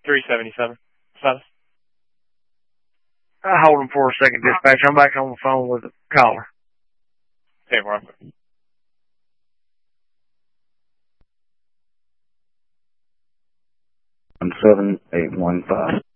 377. Status? Hold him for a second, dispatcher. I'm back on the phone with the caller. Okay, Rob. 17815.